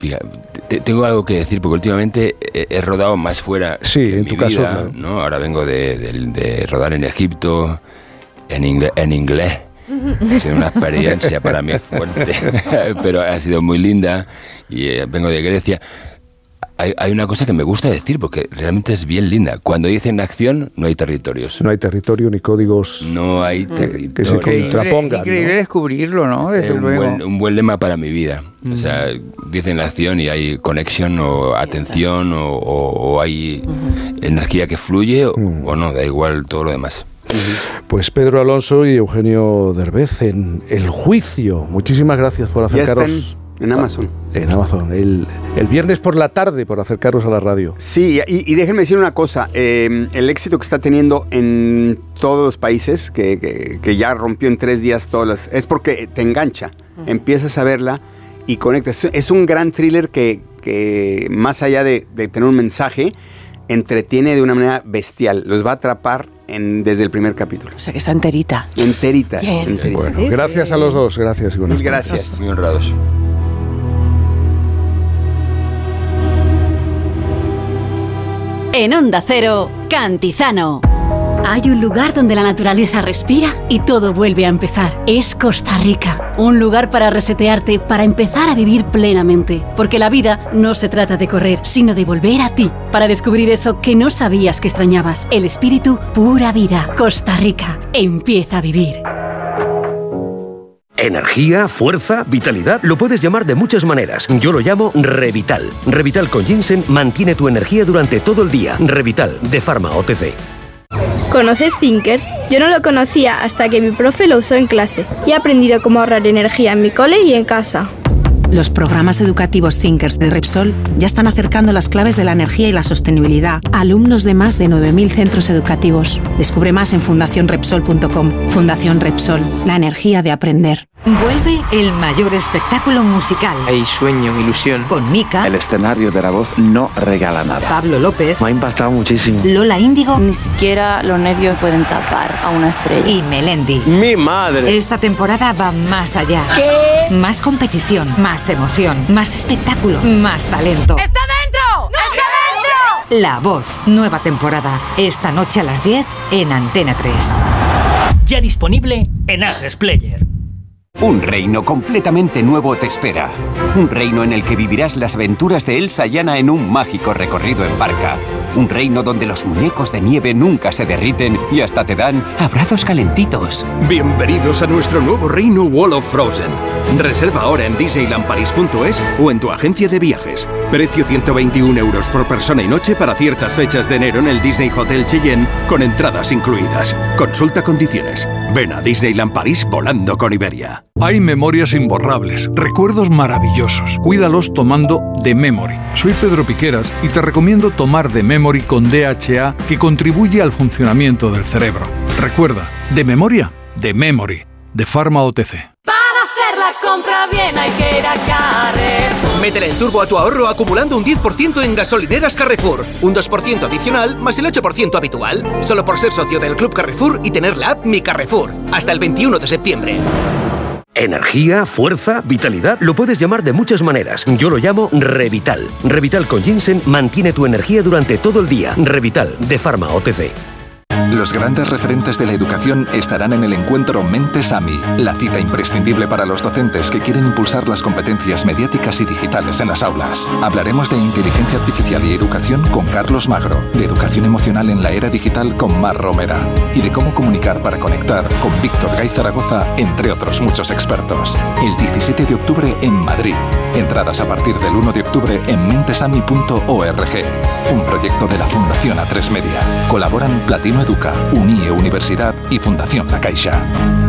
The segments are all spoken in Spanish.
Fíjate, tengo algo que decir porque últimamente he rodado más fuera. Sí, en tu caso, vida, ¿no? Ahora vengo de rodar en Egipto, en inglés. Ha sido una experiencia para mí fuerte, pero ha sido muy linda. Y vengo de Grecia. Hay una cosa que me gusta decir porque realmente es bien linda. Cuando dicen acción, no hay territorios. No hay territorio ni códigos. No hay territorio. Que se contrapongan. Increíble, ¿no? Descubrirlo, ¿no? Desde luego. Un buen lema para mi vida. O sea, dicen la acción y hay conexión o atención o hay energía que fluye o no, da igual todo lo demás. Pues Pedro Alonso y Eugenio Derbez en El Juicio. Muchísimas gracias por acercaros. En Amazon. En Amazon. El viernes por la tarde por acercaros a la radio. Sí, y déjenme decir una cosa. El éxito que está teniendo en todos los países, que ya rompió en 3 días todas las... Es porque te engancha. Empiezas a verla y conectas. Es un gran thriller que más allá de tener un mensaje, entretiene de una manera bestial. Los va a atrapar desde el primer capítulo. O sea que está enterita. Enterita. Bueno, gracias a los dos. Gracias y buenas tardes. Gracias. Muy honrados. En Onda Cero, Cantizano. Hay un lugar donde la naturaleza respira y todo vuelve a empezar. Es Costa Rica. Un lugar para resetearte, para empezar a vivir plenamente. Porque la vida no se trata de correr, sino de volver a ti. Para descubrir eso que no sabías que extrañabas. El espíritu, pura vida. Costa Rica. Empieza a vivir. Energía, fuerza, vitalidad, lo puedes llamar de muchas maneras. Yo lo llamo Revital. Revital con ginseng mantiene tu energía durante todo el día. Revital, de Pharma OTC. ¿Conoces Thinkers? Yo no lo conocía hasta que mi profe lo usó en clase y he aprendido cómo ahorrar energía en mi cole y en casa. Los programas educativos Thinkers de Repsol ya están acercando las claves de la energía y la sostenibilidad a alumnos de más de 9.000 centros educativos. Descubre más en fundacionrepsol.com. Fundación Repsol, la energía de aprender. Vuelve el mayor espectáculo musical. Hay sueño, ilusión. Con Mika. El escenario de La Voz no regala nada. Pablo López. Me ha impactado muchísimo. Lola Índigo. Ni siquiera los nervios pueden tapar a una estrella. Y Melendi. ¡Mi madre! Esta temporada va más allá. ¿Qué? Más competición, más emoción, más espectáculo, más talento. ¡Está dentro! ¡Está dentro! La Voz, nueva temporada. Esta noche a las 10 en Antena 3. Ya disponible en Atresplayer. Un reino completamente nuevo te espera. Un reino en el que vivirás las aventuras de Elsa y Anna en un mágico recorrido en barca. Un reino donde los muñecos de nieve nunca se derriten y hasta te dan abrazos calentitos. Bienvenidos a nuestro nuevo reino Wall of Frozen. Reserva ahora en disneylandparis.es o en tu agencia de viajes. Precio 121 euros por persona y noche para ciertas fechas de enero en el Disney Hotel Cheyenne con entradas incluidas. Consulta condiciones. Ven a Disneyland París volando con Iberia. Hay memorias imborrables, recuerdos maravillosos. Cuídalos tomando The Memory. Soy Pedro Piqueras y te recomiendo tomar The Memory con DHA que contribuye al funcionamiento del cerebro. Recuerda, de memoria, The Memory, de Pharma OTC. Para hacer la compra bien hay que ir a Carrefour. Métele el turbo a tu ahorro acumulando un 10% en gasolineras Carrefour. Un 2% adicional más el 8% habitual. Solo por ser socio del Club Carrefour y tener la app Mi Carrefour. Hasta el 21 de septiembre. Energía, fuerza, vitalidad, lo puedes llamar de muchas maneras. Yo lo llamo Revital. Revital con ginseng mantiene tu energía durante todo el día. Revital, de Pharma OTC. Los grandes referentes de la educación estarán en el encuentro Mentes AMI, la cita imprescindible para los docentes que quieren impulsar las competencias mediáticas y digitales en las aulas. Hablaremos de inteligencia artificial y educación con Carlos Magro, de educación emocional en la era digital con Mar Romera y de cómo comunicar para conectar con Víctor Gay Zaragoza, entre otros muchos expertos. El 17 de octubre en Madrid. Entradas a partir del 1 de octubre en mentesami.org. Un proyecto de la Fundación A3 Media. Colaboran Platino Educa, UNIE Universidad y Fundación La Caixa.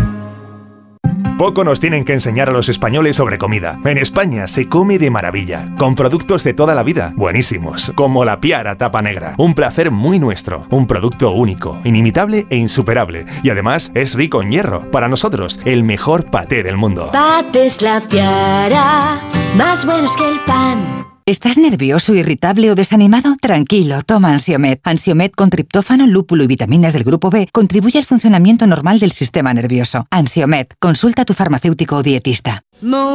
Poco nos tienen que enseñar a los españoles sobre comida. En España se come de maravilla, con productos de toda la vida, buenísimos, como la Piara Tapa Negra. Un placer muy nuestro, un producto único, inimitable e insuperable. Y además es rico en hierro. Para nosotros, el mejor paté del mundo. Patés La Piara, más buenos que el pan. ¿Estás nervioso, irritable o desanimado? Tranquilo, toma Ansiomed. Ansiomed con triptófano, lúpulo y vitaminas del grupo B contribuye al funcionamiento normal del sistema nervioso. Ansiomed, consulta a tu farmacéutico o dietista.